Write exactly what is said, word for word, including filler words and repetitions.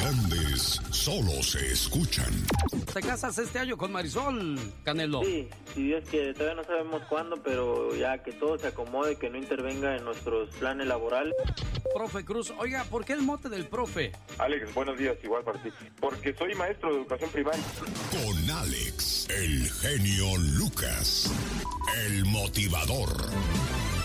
grandes solo se escuchan. ¿Te casas este año con Marisol, Canelo? Sí, si Dios quiere, todavía no sabemos cuándo, pero ya que todo se acomode, que no intervenga en nuestros planes laborales. Profe Cruz, oiga, ¿por qué el mote del profe? Alex, buenos días, igual para ti. Porque soy maestro de educación primaria. Con Alex, el genio Lucas, el motivador.